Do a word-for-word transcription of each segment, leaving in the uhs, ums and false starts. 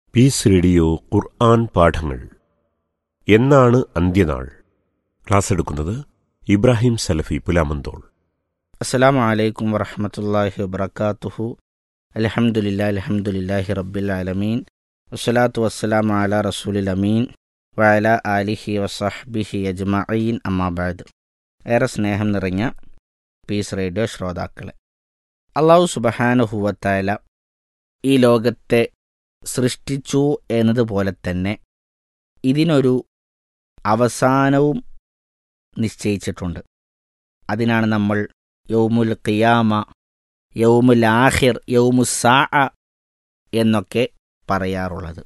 Piece radio ഖുർആൻ പാഠങ്ങൾ. എന്നാണ് അന്ത്യനാൾ? ക്ലാസ് എടുക്കുന്നത് ഇബ്രാഹിം സലഫി പുലാമന്തോൾ. അസ്സലാമു അലൈക്കും വറഹ്മത്തുള്ളാഹി വബറകാതുഹു. അൽഹംദുലില്ലാഹി അൽഹംദുലില്ലാഹി റബ്ബിൽ ആലമീൻ വസ്സലാത്തു വസ്സലാമു അലാ റസൂലിൽ അമീൻ വഅലാ ആലിഹി വസഹ്ബിഹി അജ്മഈൻ. അമ്മാ ബഅദ്. ഏറെ സ്നേഹം നിറഞ്ഞ പീസ് റേഡിയോ ശ്രോതാക്കളെ, അല്ലാഹു സുബ്ഹാനഹു വ തആല ഈ ലോകത്തെ സൃഷ്ടിച്ചു എന്നതുപോലെ തന്നെ ഇതിനൊരു അവസാനവും നിശ്ചയിച്ചിട്ടുണ്ട്. അതിനാണ് നമ്മൾ യൗമുൽ ഖിയാമ, യൗമുൽ ആഖിർ, യൗമുസ്സാഅ എന്നൊക്കെ പറയാറുള്ളത്.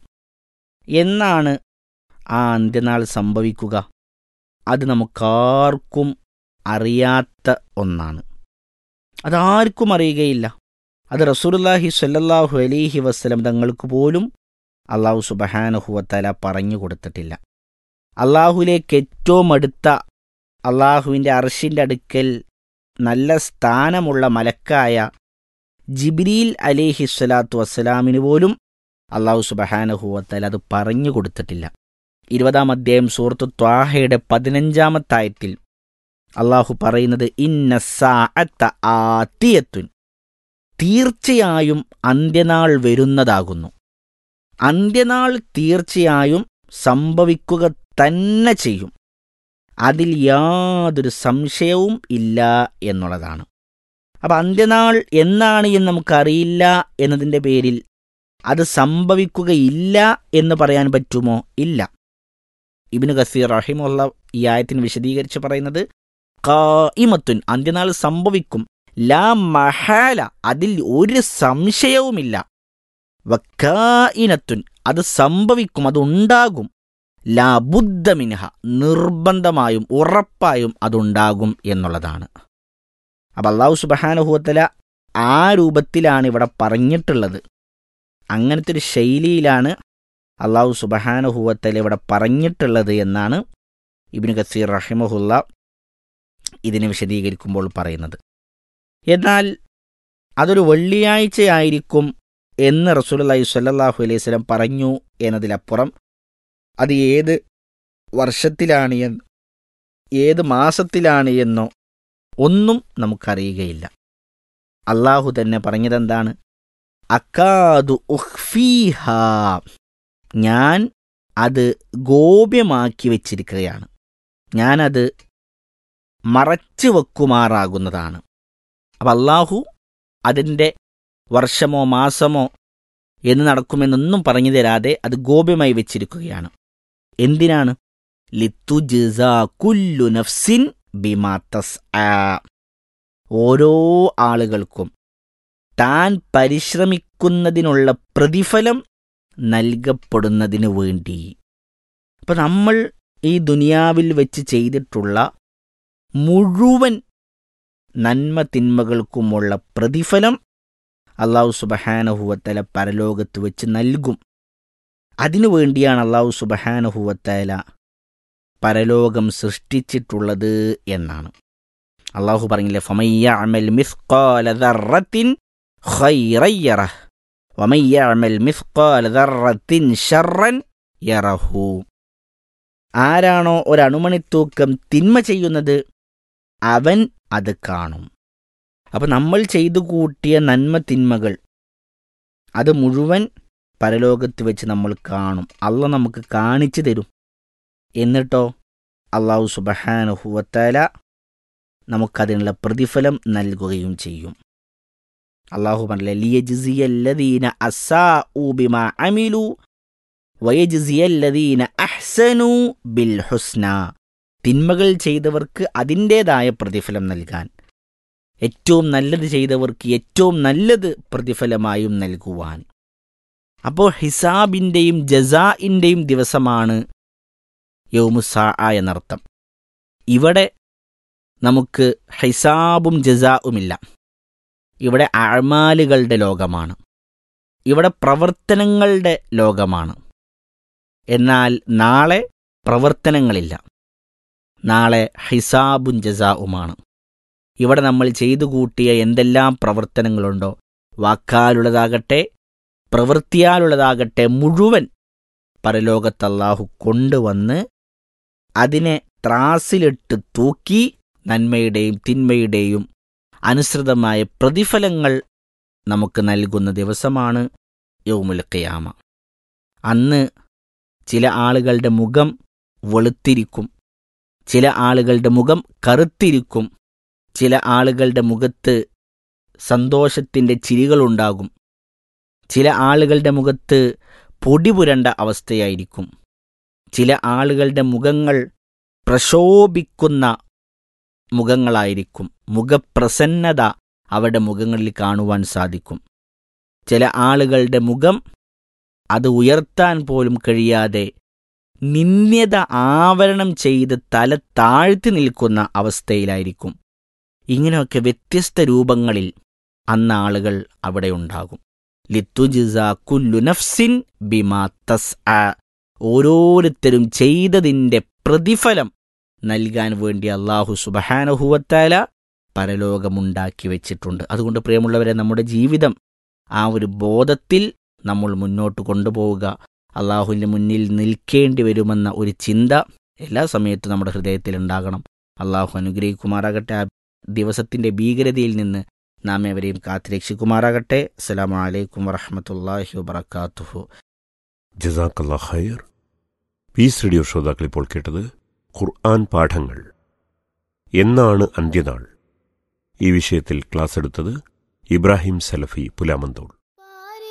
എന്നാണ് ആ അന്ത്യനാൾ സംഭവിക്കുക? അത് നമുക്കാർക്കും അറിയാത്ത ഒന്നാണ്. അതാർക്കും അറിയുകയില്ല. അത് റസൂലുള്ളാഹി സ്വല്ലല്ലാഹു അലൈഹി വസല്ലം തങ്ങൾക്ക് പോലും അല്ലാഹു സുബ്ഹാനഹു വ തആല പറഞ്ഞു കൊടുത്തിട്ടില്ല. അല്ലാഹുവിലേക്ക് ഏറ്റവും അടുത്ത, അല്ലാഹുവിൻ്റെ അർശിൻ്റെ അടുക്കൽ നല്ല സ്ഥാനമുള്ള മലക്കായ ജിബ്രീൽ അലൈഹി സ്വലാത്തു വസ്സലാമിന് പോലും അല്ലാഹു സുബ്ഹാനഹു വ തആല അത് പറഞ്ഞു കൊടുത്തിട്ടില്ല. ഇരുപതാം അധ്യായം സൂറത്തു ത്വാഹയുടെ പതിനഞ്ചാമത്തെ ആയത്തിൽ അല്ലാഹു പറയുന്നത്, ഇന്ന സാഅത്ത ആതിയത്തുൻ, തീർച്ചയായും അന്ത്യനാൾ വരുന്നതാകുന്നു. അന്ത്യനാൾ തീർച്ചയായും സംഭവിക്കുക തന്നെ ചെയ്യും, അതിൽ യാതൊരു സംശയവും ഇല്ല എന്നുള്ളതാണ്. അപ്പം അന്ത്യനാൾ എന്നാണ് എന്ന് നമുക്കറിയില്ല എന്നതിൻ്റെ പേരിൽ അത് സംഭവിക്കുകയില്ല എന്ന് പറയാൻ പറ്റുമോ? ഇല്ല. ഇബ്നു കസീർ റഹിമഹുല്ലാഹ് ഈ ആയത്തിന് വിശദീകരിച്ച് പറയുന്നത്, ഖായിമത്തുൻ, അന്ത്യനാൾ സംഭവിക്കും, ലാ മഹാല, അതിൽ ഒരു സംശയവുമില്ല, വക്കായിനത്തുൻ, അത് സംഭവിക്കും, അതുണ്ടാകും, ലാ ബുദ്ദ മിൻഹ, നിർബന്ധമായും ഉറപ്പായും അതുണ്ടാകും എന്നുള്ളതാണ്. അപ്പം അല്ലാഹു സുബ്ഹാനഹു വ തആല ആ രൂപത്തിലാണ് ഇവിടെ പറഞ്ഞിട്ടുള്ളത്. അങ്ങനത്തെ ഒരു ശൈലിയിലാണ് അല്ലാഹു സുബ്ഹാനഹു വ തആല ഇവിടെ പറഞ്ഞിട്ടുള്ളത് എന്നാണ് ഇബ്നു കസീർ റഹിമഹുല്ലാഹ് ഇതിനെ വിശദീകരിക്കുമ്പോൾ പറയുന്നത്. എന്നാൽ അതൊരു വെള്ളിയാഴ്ചയായിരിക്കും എന്ന് റസൂലുള്ളാഹി സ്വല്ലല്ലാഹു അലൈഹി വസല്ലം പറഞ്ഞു എന്നതിലപ്പുറം അത് ഏത് വർഷത്തിലാണ് എന്ന്, ഏത് മാസത്തിലാണ് എന്നോ ഒന്നും നമുക്കറിയുകയില്ല. അല്ലാഹു തന്നെ പറഞ്ഞതെന്താണ്? അക്കാദു ഉഖ്ഫീഹാ, ഞാൻ അത് ഗോപ്യമാക്കി വച്ചിരിക്കുകയാണ്, ഞാനത് മറച്ചു വെക്കുമാറാകുന്നതാണ്. അപ്പം അല്ലാഹു അതിൻ്റെ വർഷമോ മാസമോ എന്ന് നടക്കുമെന്നൊന്നും പറഞ്ഞു തരാതെ അത് ഗോപ്യമായി വെച്ചിരിക്കുകയാണ്. എന്തിനാണ്? ലിത്തുജ്സാ കുല്ലു നഫ്സിൻ ബിമാ തസ്ആ, ഓരോ ആളുകൾക്കും താൻ പരിശ്രമിക്കുന്നതിനുള്ള പ്രതിഫലം നൽകപ്പെടുന്നതിന് വേണ്ടി. അപ്പം നമ്മൾ ഈ ദുനിയാവിൽ വെച്ച് ചെയ്തിട്ടുള്ള മുഴുവൻ നന്മ തിന്മകൾക്കുമുള്ള പ്രതിഫലം അല്ലാഹു സുബ്ഹാനഹു വ തആല പരലോകത്ത് വെച്ച് നൽകും. അതിനു വേണ്ടിയാണ് അല്ലാഹു സുബ്ഹാനഹു വ തആല പരലോകം സൃഷ്ടിച്ചിട്ടുള്ളത് എന്നാണ്. അല്ലാഹു പറഞ്ഞില്ലേ, ഫമൻ യഅമൽ മിസ്ഖാല ദർറത്തിൻ ഖൈറൻ യറഹ് വമൻ യഅമൽ മിസ്ഖാല ദർറത്തിൻ ശർറൻ യറഹു. ആരാണോ ഒരണുമണിത്തൂക്കം തിന്മ ചെയ്യുന്നത് അവൻ അത് കാണും. അപ്പം നമ്മൾ ചെയ്തു കൂട്ടിയ നന്മ തിന്മകൾ അത് മുഴുവൻ പരലോകത്ത് വെച്ച് നമ്മൾ കാണും. അള്ളാഹ് നമുക്ക് കാണിച്ചു തരും. എന്നിട്ടോ അല്ലാഹു സുബ്ഹാനഹു വ തആല നമുക്കതിനുള്ള പ്രതിഫലം നൽകുകയും ചെയ്യും. അല്ലാഹു പറഞ്ഞില്ലേ, ലിയജ്സിയല്ലദീന അസ്സാഉ ബിമാ അമിലു വയജ്സിയല്ലദീന അഹ്സനു ബിൽ ഹുസ്ന, തിന്മകൾ ചെയ്തവർക്ക് അതിൻ്റേതായ പ്രതിഫലം നൽകാൻ, ഏറ്റവും നല്ലത് ചെയ്തവർക്ക് ഏറ്റവും നല്ലത് പ്രതിഫലമായും നൽകുവാൻ. അപ്പോൾ ഹിസാബിൻ്റെയും ജസാഇൻ്റെയും ദിവസമാണ് യൗമുസ്സാഅ എന്നർത്ഥം. ഇവിടെ നമുക്ക് ഹിസാബും ജസാഉമില്ല. ഇവിടെ അഅ്മാലുകളുടെ ലോകമാണ്, ഇവിടെ പ്രവർത്തനങ്ങളുടെ ലോകമാണ്. എന്നാൽ നാളെ പ്രവർത്തനങ്ങളില്ല, നാളെ ഹിസാബും ജസാഉമാണ്. ഇവിടെ നമ്മൾ ചെയ്തു കൂട്ടിയ എന്തെല്ലാം പ്രവർത്തനങ്ങളുണ്ടോ, വാക്കാലുള്ളതാകട്ടെ പ്രവൃത്തിയാലുള്ളതാകട്ടെ മുഴുവൻ പരലോകത്ത് അല്ലാഹു കൊണ്ടുവന്ന് അതിനെ ത്രാസിലിട്ട് തൂക്കി നന്മയുടെയും തിന്മയുടെയും അനുസൃതമായ പ്രതിഫലങ്ങൾ നമുക്ക് നൽകുന്ന ദിവസമാണ് യൗമുൽ ഖിയാമ. അന്ന് ചില ആളുകളുടെ മുഖം വെളുത്തിരിക്കും, ചില ആളുകളുടെ മുഖം കറുത്തിരിക്കും, ചില ആളുകളുടെ മുഖത്ത് സന്തോഷത്തിൻ്റെ ചിരികളുണ്ടാകും, ചില ആളുകളുടെ മുഖത്ത് പൊടി പുരണ്ട അവസ്ഥയായിരിക്കും, ചില ആളുകളുടെ മുഖങ്ങൾ പ്രശോഭിക്കുന്ന മുഖങ്ങളായിരിക്കും, മുഖപ്രസന്നത അവരുടെ മുഖങ്ങളിൽ കാണുവാൻ സാധിക്കും. ചില ആളുകളുടെ മുഖം അത് ഉയർത്താൻ പോലും കഴിയാതെ നിന്ദ്യത ആവരണം ചെയ്ത് തല താഴ്ത്തി നിൽക്കുന്ന അവസ്ഥയിലായിരിക്കും. ഇങ്ങനെയൊക്കെ വ്യത്യസ്ത രൂപങ്ങളിൽ അന്ന് ആളുകൾ അവിടെ ഉണ്ടാകും. ലിത്തുജിസ കുല്ലു നഫ്സിൻ ബിമാ തസ്ആ, ഓരോരുത്തരും ചെയ്തതിൻ്റെ പ്രതിഫലം നൽകാൻ വേണ്ടി അല്ലാഹു സുബ്ഹാനഹു വ തആല പരലോകമുണ്ടാക്കി വെച്ചിട്ടുണ്ട്. അതുകൊണ്ട് പ്രിയമുള്ളവരെ, നമ്മുടെ ജീവിതം ആ ഒരു ബോധത്തിൽ നമ്മൾ മുന്നോട്ട് കൊണ്ടുപോവുക. അള്ളാഹുവിൻ്റെ മുന്നിൽ നിൽക്കേണ്ടി വരുമെന്ന ഒരു ചിന്ത എല്ലാ സമയത്തും നമ്മുടെ ഹൃദയത്തിൽ ഉണ്ടാകണം. അള്ളാഹു അനുഗ്രഹിക്കുമാറാകട്ടെ. ആ ദിവസത്തിൻ്റെ ഭീകരതയിൽ നിന്ന് നാം എവരെയും കാത്തുരക്ഷിക്കുമാറാകട്ടെ. അസ്സലാമു അലൈക്കും വറഹ്മത്തുള്ളാഹി വബറകാതുഹു. ജസാക്കല്ലാഹ് ഖൈർ. പീസ് റേഡിയോ ശ്രോതാക്കൾ ഇപ്പോൾ കേട്ടത് ഖുർആൻ പാഠങ്ങൾ. എന്നാണ് അന്ത്യനാൾ? ഈ വിഷയത്തിൽ ക്ലാസ് എടുത്തത് ഇബ്രാഹിം സലഫി പുലാമന്തോൾ.